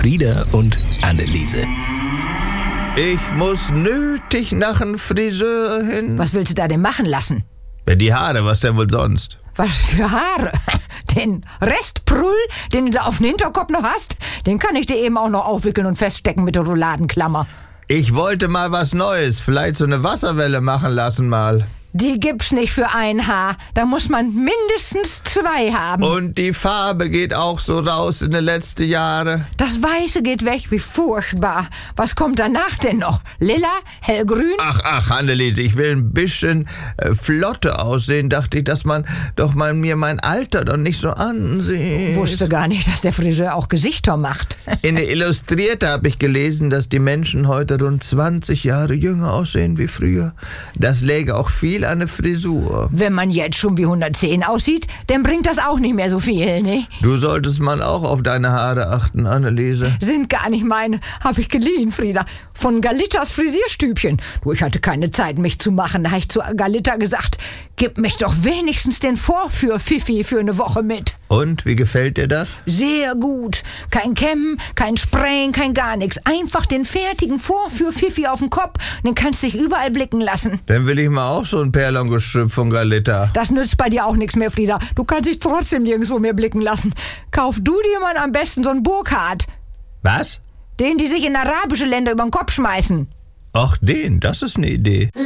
Frieda und Anneliese. Ich muss nötig nach dem Friseur hin. Was willst du da denn machen lassen? Ja, die Haare, was denn wohl sonst? Was für Haare? Den Restprull, den du da auf den Hinterkopf noch hast, den kann ich dir eben auch noch aufwickeln und feststecken mit der Rouladenklammer. Ich wollte mal was Neues, vielleicht so eine Wasserwelle machen lassen mal. Die gibt's nicht für ein Haar. Da muss man mindestens 2 haben. Und die Farbe geht auch so raus in den letzten Jahren. Das Weiße geht weg, wie furchtbar. Was kommt danach denn noch? Lila? Hellgrün? Ach, Anneliese, ich will ein bisschen flotte aussehen. Dachte ich, dass man doch mal mir mein Alter doch nicht so ansieht. Wusste gar nicht, dass der Friseur auch Gesichter macht. In der Illustrierte habe ich gelesen, dass die Menschen heute rund 20 Jahre jünger aussehen wie früher. Das läge auch viel an der Frisur. Wenn man jetzt schon wie 110 aussieht, dann bringt das auch nicht mehr so viel, ne? Du solltest mal auch auf deine Haare achten, Anneliese. Sind gar nicht meine. Hab ich geliehen, Frieda. Von Galittas Frisierstübchen. Du, ich hatte keine Zeit, mich zu machen. Da hab ich zu Galitta gesagt, gib mich doch wenigstens den Vorführ-Fifi für eine Woche mit. Und, wie gefällt dir das? Sehr gut. Kein Kämmen, kein Sprayen, kein gar nichts. Einfach den fertigen Vorführ-Fifi auf den Kopf. Den kannst du dich überall blicken lassen. Dann will ich mal auch so ein Perlengestrüpp von Galitta. Das nützt bei dir auch nichts mehr, Frieda. Du kannst dich trotzdem nirgendwo mehr blicken lassen. Kauf du dir mal am besten so einen Burkhardt. Was? Den, die sich in arabische Länder über den Kopf schmeißen. Ach, das ist eine Idee.